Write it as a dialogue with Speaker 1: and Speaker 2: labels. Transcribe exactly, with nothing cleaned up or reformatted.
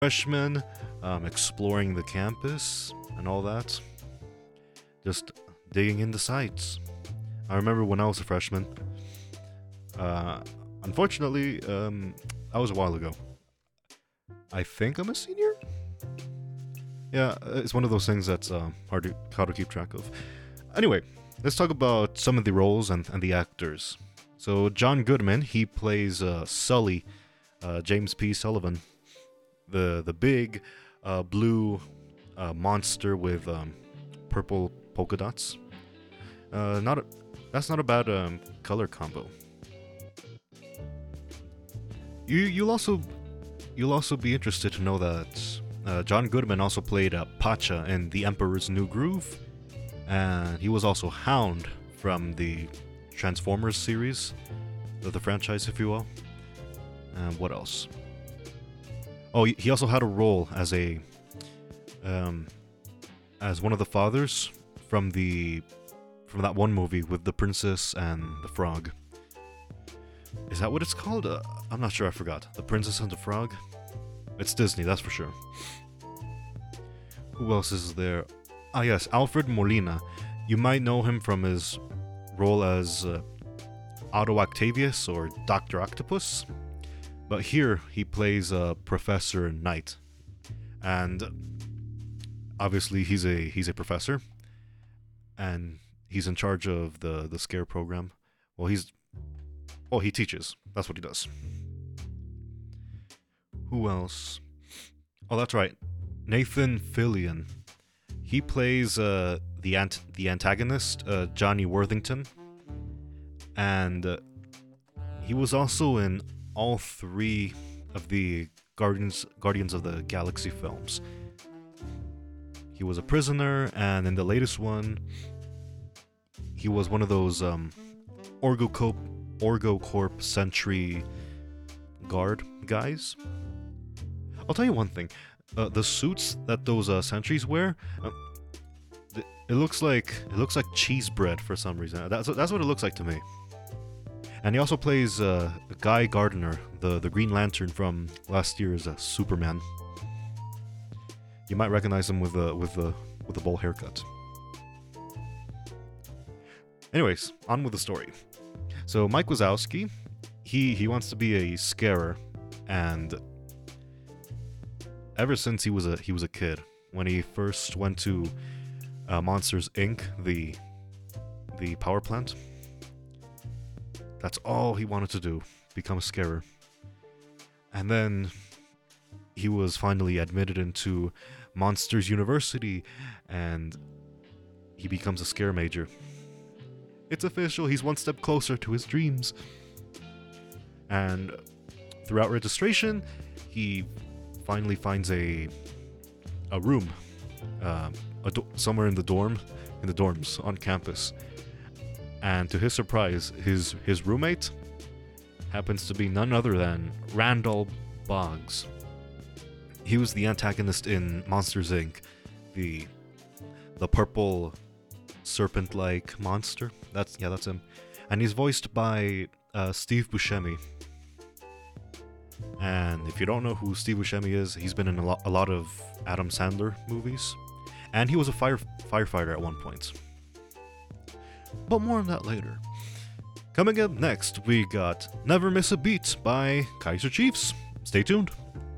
Speaker 1: Freshman, um, exploring the campus and all that. Just digging into sites. I remember when I was a freshman. Uh, unfortunately, um, that was a while ago. I think I'm a senior? Yeah, it's one of those things that's uh, hard to, hard to keep track of. Anyway, let's talk about some of the roles and, and the actors. So, John Goodman, he plays uh, Sully, uh, James P. Sullivan, the the big uh, blue uh, monster with um, purple polka dots. Uh, not a, that's not a bad um, color combo. You you'll also you'll also be interested to know that uh, John Goodman also played uh, Pacha in The Emperor's New Groove, and he was also Hound from the Transformers series, the, the franchise, if you will. And what else? Oh, he also had a role as a um, as one of the fathers from the from that one movie with the princess and the frog. Is that what it's called? Uh, I'm not sure. I forgot. The Princess and the Frog. It's Disney, that's for sure. Who else is there? Ah, yes, Alfred Molina. You might know him from his role as uh, Otto Octavius or Doctor Octopus. But here he plays uh, Professor Knight, and obviously he's a he's a professor, and he's in charge of the the scare program. Well, he's oh he teaches. That's what he does. Who else? Oh, that's right, Nathan Fillion. He plays uh, the ant the antagonist, uh, Johnny Worthington, and uh, he was also in all three of the Guardians Guardians of the Galaxy films. He was a prisoner, and in the latest one, he was one of those um, Orgocorp, Orgocorp Sentry guard guys. I'll tell you one thing: uh, the suits that those uh, sentries wear, uh, th- it looks like it looks like cheese bread for some reason. That's that's what it looks like to me. And he also plays uh, Guy Gardner, the, the Green Lantern from last year's uh, Superman. You might recognize him with the with the with the bowl haircut. Anyways, on with the story. So Mike Wazowski, he he wants to be a scarer, and ever since he was a he was a kid, when he first went to uh, Monsters Incorporated, the the power plant. That's all he wanted to do, become a scarer. And then he was finally admitted into Monsters University, and he becomes a scare major. It's official, he's one step closer to his dreams. And throughout registration, he finally finds a a room, uh, a do- somewhere in the dorm, in the dorms on campus. And to his surprise, his his roommate happens to be none other than Randall Boggs. He was the antagonist in Monsters Incorporated, the the purple serpent-like monster. That's yeah, that's him. And he's voiced by uh, Steve Buscemi. And if you don't know who Steve Buscemi is, he's been in a, lo- a lot of Adam Sandler movies, and he was a fire firefighter at one point. But more on that later. Coming up next, we got Never Miss a Beat by Kaiser Chiefs. Stay tuned.